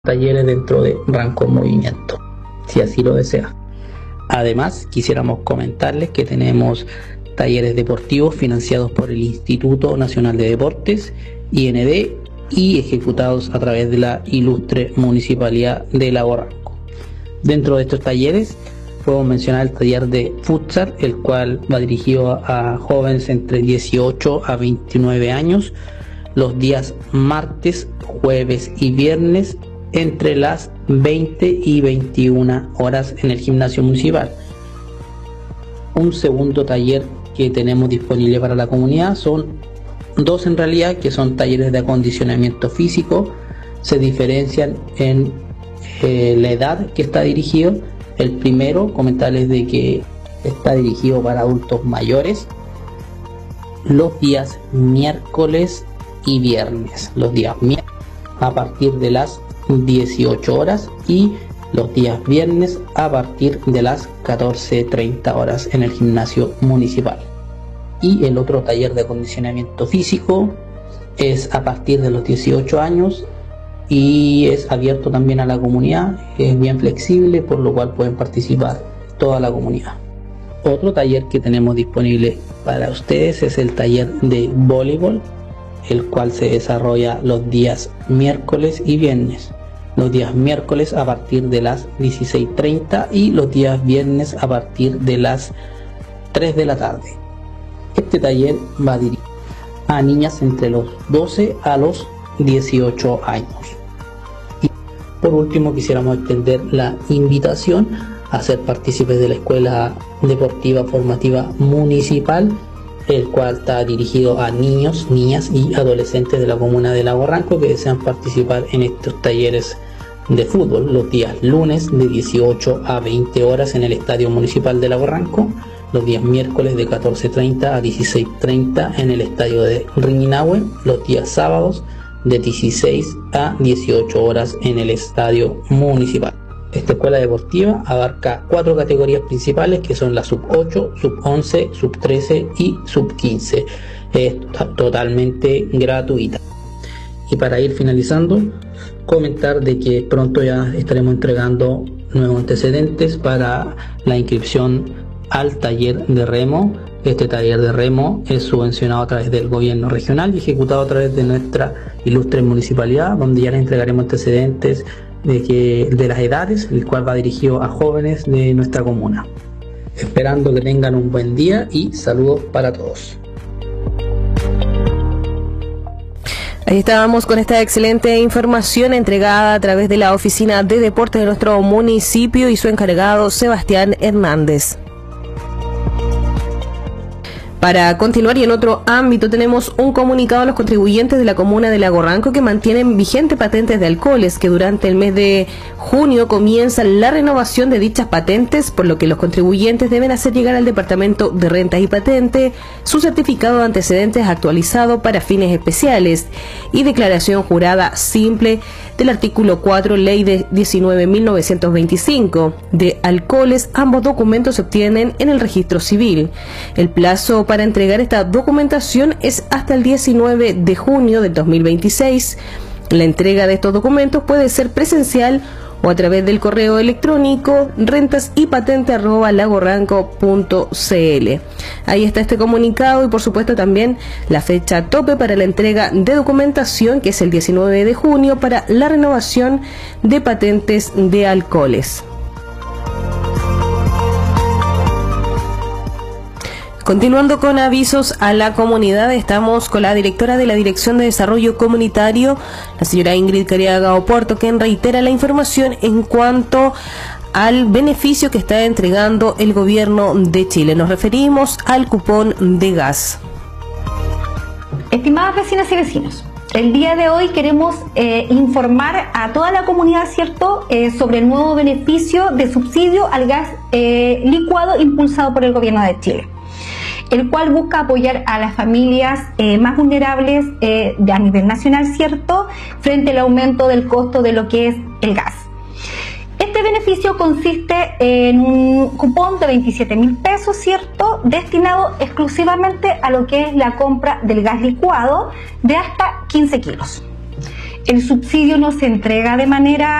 talleres dentro de Ranco Movimiento, si así lo desea. Además, quisiéramos comentarles que tenemos talleres deportivos financiados por el Instituto Nacional de Deportes, IND, y ejecutados a través de la ilustre Municipalidad de Lago Ranco. Dentro de estos talleres podemos mencionar el taller de futsal, el cual va dirigido a jóvenes entre 18 a 29 años, los días martes, jueves y viernes entre las 20 y 21 horas en el gimnasio municipal. Un segundo taller que tenemos disponible para la comunidad son dos en realidad, que son talleres de acondicionamiento físico. Se diferencian en la edad que está dirigido. El primero, comentarles de que está dirigido para adultos mayores los días miércoles y viernes. Los días miércoles a partir de las 18 horas y los días viernes a partir de las 14:30 horas en el gimnasio municipal. Y el otro taller de acondicionamiento físico es a partir de los 18 años y es abierto también a la comunidad, es bien flexible, por lo cual pueden participar toda la comunidad. Otro taller que tenemos disponible para ustedes es el taller de voleibol, el cual se desarrolla los días miércoles y viernes. Los días miércoles a partir de las 16:30 y los días viernes a partir de las 3 de la tarde. Este taller va dirigido a niñas entre los 12 a los 18 años. Y por último, quisiéramos extender la invitación a ser partícipes de la Escuela Deportiva Formativa Municipal, el cual está dirigido a niños, niñas y adolescentes de la comuna de Lago Ranco que desean participar en estos talleres de fútbol los días lunes de 18 a 20 horas en el Estadio Municipal de Lago Ranco, los días miércoles de 14:30 a 16:30 en el Estadio de Riñinahue, los días sábados de 16 a 18 horas en el Estadio Municipal. Esta escuela deportiva abarca 4 categorías principales, que son la sub-8, sub-11, sub-13 y sub-15. Es totalmente gratuita. Y para ir finalizando, comentar de que pronto ya estaremos entregando nuevos antecedentes para la inscripción al taller de remo. Este taller de remo es subvencionado a través del gobierno regional y ejecutado a través de nuestra ilustre municipalidad, donde ya les entregaremos antecedentes de las edades, el cual va dirigido a jóvenes de nuestra comuna. Esperando que tengan un buen día y saludos para todos. Ahí estábamos con esta excelente información entregada a través de la Oficina de Deportes de nuestro municipio y su encargado Sebastián Hernández. Para continuar, y en otro ámbito, tenemos un comunicado a los contribuyentes de la comuna de Lago Ranco que mantienen vigente patentes de alcoholes, que durante el mes de junio comienza la renovación de dichas patentes, por lo que los contribuyentes deben hacer llegar al Departamento de Rentas y Patente su certificado de antecedentes actualizado para fines especiales y declaración jurada simple del artículo 4, Ley de 19.925 de alcoholes. Ambos documentos se obtienen en el registro civil. El plazo para entregar esta documentación es hasta el 19 de junio del 2026. La entrega de estos documentos puede ser presencial o a través del correo electrónico rentasypatente@lagoranco.cl. Ahí está este comunicado y por supuesto también la fecha tope para la entrega de documentación, que es el 19 de junio para la renovación de patentes de alcoholes. Continuando con avisos a la comunidad, estamos con la directora de la Dirección de Desarrollo Comunitario, la señora Ingrid Cariaga Oporto, quien reitera la información en cuanto al beneficio que está entregando el gobierno de Chile. Nos referimos al cupón de gas. Estimadas vecinas y vecinos, el día de hoy queremos informar a toda la comunidad, ¿cierto?, sobre el nuevo beneficio de subsidio al gas licuado impulsado por el gobierno de Chile, el cual busca apoyar a las familias más vulnerables a nivel nacional, ¿cierto?, frente al aumento del costo de lo que es el gas. Este beneficio consiste en un cupón de 27.000 pesos, ¿cierto?, destinado exclusivamente a lo que es la compra del gas licuado de hasta 15 kilos. El subsidio no se entrega de manera